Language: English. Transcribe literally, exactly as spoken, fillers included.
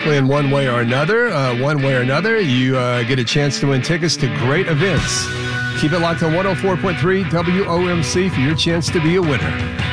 win one way or another. Uh, one way or another, you uh, get a chance to win tickets to great events. Keep it locked on one oh four point three W O M C for your chance to be a winner.